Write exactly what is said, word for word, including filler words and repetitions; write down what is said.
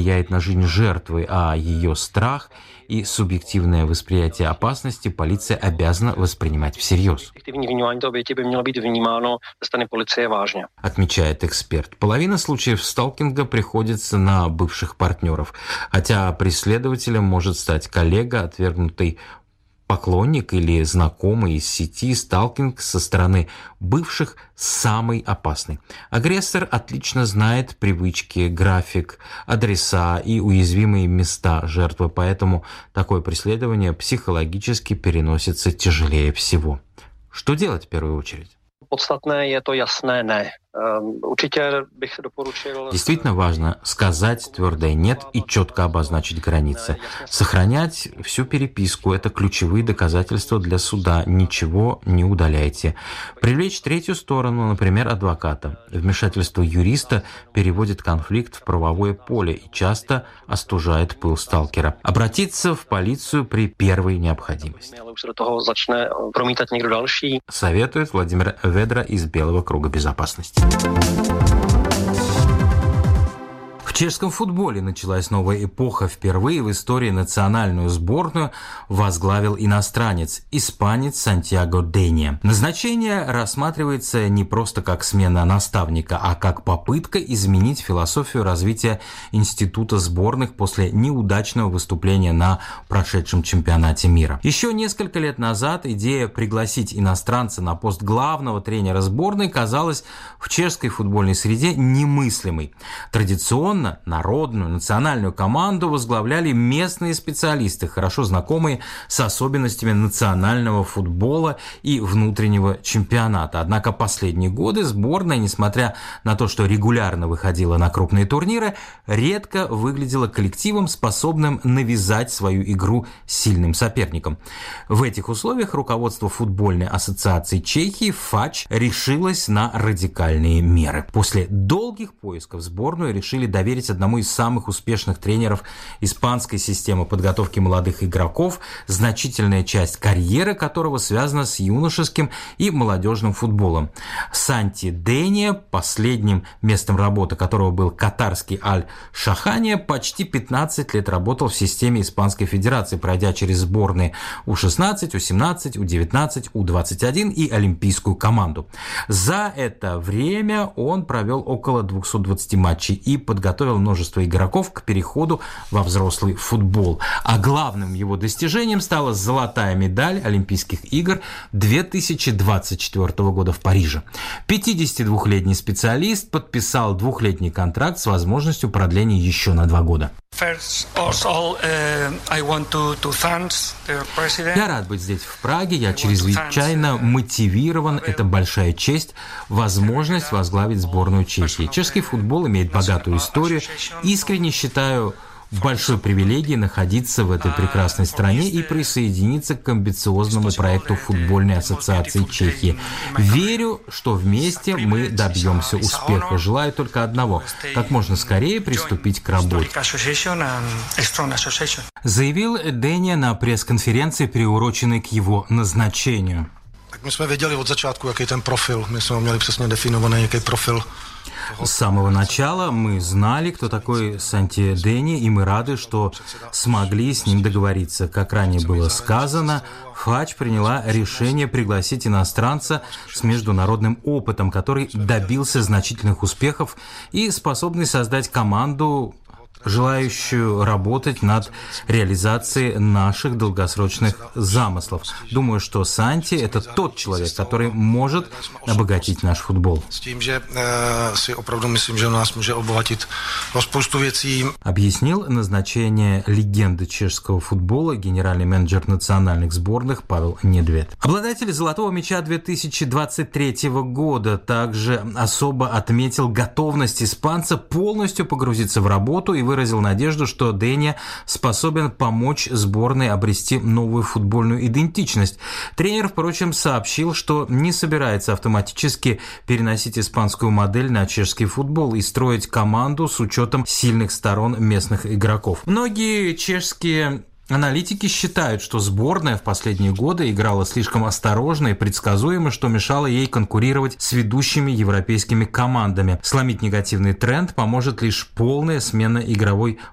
влияет на жизнь жертвы, а ее страх и субъективное восприятие опасности полиция обязана воспринимать всерьез. Отмечает эксперт. Половина случаев сталкинга приходится на бывших партнеров, хотя преследователем может стать коллега, отвергнутый поклонник или знакомый из сети. Сталкинг со стороны бывших самый опасный. Агрессор отлично знает привычки, график, адреса и уязвимые места жертвы, поэтому такое преследование психологически переносится тяжелее всего. Что делать в первую очередь? Podstatné je to jasné ne. Určitě bych doporučil... Действительно важно сказать твердое «нет» и четко обозначить границы. Сохранять всю переписку – это ключевые доказательства для суда. Ничего не удаляйте. Привлечь третью сторону, например, адвоката. Вмешательство юриста переводит конфликт в правовое поле и часто остужает пыл сталкера. Обратиться в полицию при первой необходимости. Советует Владимир Ведра из Белого круга безопасности. В чешском футболе началась новая эпоха. Впервые в истории национальную сборную возглавил иностранец, испанец Сантьяго Денья. Назначение рассматривается не просто как смена наставника, а как попытка изменить философию развития института сборных после неудачного выступления на прошедшем чемпионате мира. Еще несколько лет назад идея пригласить иностранца на пост главного тренера сборной казалась в чешской футбольной среде немыслимой. Традиционно народную, национальную команду возглавляли местные специалисты, хорошо знакомые с особенностями национального футбола и внутреннего чемпионата. Однако последние годы сборная, несмотря на то, что регулярно выходила на крупные турниры, редко выглядела коллективом, способным навязать свою игру сильным соперникам. В этих условиях руководство футбольной ассоциации Чехии ФАЧ решилось на радикальные меры. После долгих поисков сборную решили доверить одному из самых успешных тренеров испанской системы подготовки молодых игроков, значительная часть карьеры которого связана с юношеским и молодежным футболом. Санти Денья, последним местом работы которого был катарский Аль-Шахания, почти пятнадцать лет работал в системе Испанской Федерации, пройдя через сборные У шестнадцать, У семнадцать, У девятнадцать, У двадцать один и олимпийскую команду. За это время он провел около двухсот двадцати матчей и подготовил множество игроков к переходу во взрослый футбол. А главным его достижением стала золотая медаль Олимпийских игр две тысячи двадцать четвёртого года в Париже. пятидесятидвухлетний специалист подписал двухлетний контракт с возможностью продления еще на два года. Я рад быть здесь, в Праге. Я чрезвычайно мотивирован. Это большая честь, возможность возглавить сборную Чехии. Чешский футбол имеет богатую историю. Искренне считаю большой привилегией находиться в этой прекрасной стране и присоединиться к амбициозному проекту футбольной ассоциации Чехии. Верю, что вместе мы добьемся успеха. Желаю только одного – как можно скорее приступить к работе. Заявил Денья на пресс-конференции, приуроченной к его назначению. Мы věděli od začátku, jaký ten profil. My jsme měli přesně definovaný, jaký profil. С самого начала мы знали, кто такой Санти Денья, и мы рады, что смогли с ним договориться. Как ранее было сказано, ФАЧ приняла решение пригласить иностранца с международным опытом, который добился значительных успехов и способный создать команду, желающую работать над реализацией наших долгосрочных замыслов. Думаю, что Санти – это тот человек, который может обогатить наш футбол. С тем, что си оправду myslím, že nás může obohatit o spoustu věcí. Объяснил назначение легенды чешского футбола генеральный менеджер национальных сборных Павел Недвед. Обладатель золотого мяча две тысячи двадцать третьего года также особо отметил готовность испанца полностью погрузиться в работу и выразил надежду, что Денья способен помочь сборной обрести новую футбольную идентичность. Тренер, впрочем, сообщил, что не собирается автоматически переносить испанскую модель на чешский футбол и строить команду с учетом сильных сторон местных игроков. Многие чешские аналитики считают, что сборная в последние годы играла слишком осторожно и предсказуемо, что мешало ей конкурировать с ведущими европейскими командами. Сломить негативный тренд поможет лишь полная смена игровой